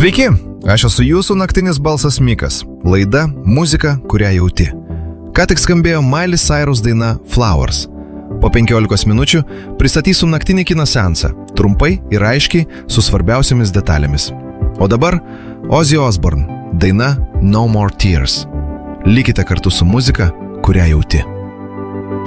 Sveiki, aš esu jūsų naktinis balsas Mikas. Laida Muzika, kurią jauti. Ką tik skambėjo Miley Cyrus daina Flowers. Po 15 minučių pristatysiu naktinį kino seansą, trumpai ir aiškiai su svarbiausiamis detalėmis. O dabar Ozzy Osbourne, daina No More Tears. Likite kartu su muzika, kurią jauti.